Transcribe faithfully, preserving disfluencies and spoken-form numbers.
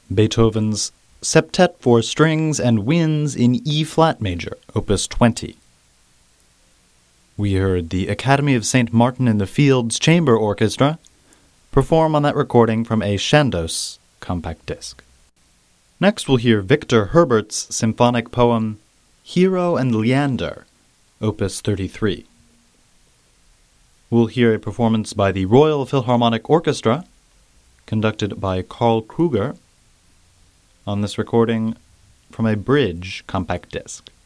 Beethoven's Septet for Strings and Winds in E-flat major, opus twenty. We heard the Academy of Saint Martin in the Fields Chamber Orchestra perform on that recording from a Chandos compact disc. Next we'll hear Victor Herbert's symphonic poem Hero and Leander, opus thirty-three. We'll hear a performance by the Royal Philharmonic Orchestra, conducted by Karl Kruger, on this recording from a Bridge compact disc.